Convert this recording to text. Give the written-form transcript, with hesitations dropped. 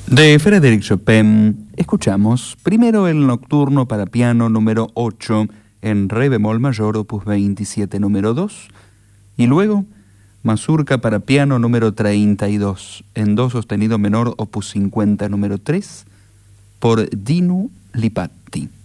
De Frédéric Chopin escuchamos primero el nocturno para piano número 8 en re bemol mayor opus 27 número 2 y luego mazurca para piano número 32 en do sostenido menor opus 50 número 3 por Dinu Lipatti.